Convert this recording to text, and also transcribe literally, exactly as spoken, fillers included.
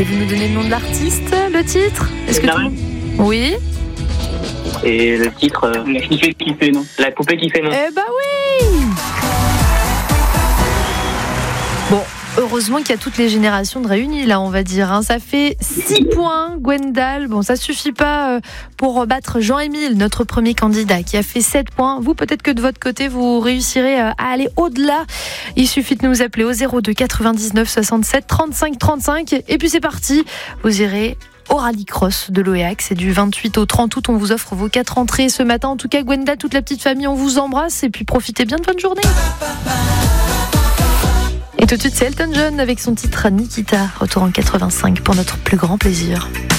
vous nous donner le nom de l'artiste, le titre? Est-ce que tout le monde... Oui. Et le titre, euh, la poupée qui fait non. La poupée qui fait non. Eh bah oui. Bon, heureusement qu'il y a toutes les générations de réunies là, on va dire. Hein. Ça fait six points, Gwendal. Bon, ça suffit pas pour battre Jean-Émile, notre premier candidat, qui a fait sept points. Vous, peut-être que de votre côté, vous réussirez à aller au-delà. Il suffit de nous appeler au zéro deux quatre-vingt-dix-neuf soixante-sept trente-cinq trente-cinq. Et puis c'est parti. Vous irez au rallycross de l'O E A C. C'est du vingt-huit au trente août. On vous offre vos quatre entrées ce matin. En tout cas, Gwenda, toute la petite famille, on vous embrasse. Et puis profitez bien de votre journée. Et tout de suite, c'est Elton John avec son titre Nikita. Retour en quatre-vingt-cinq pour notre plus grand plaisir.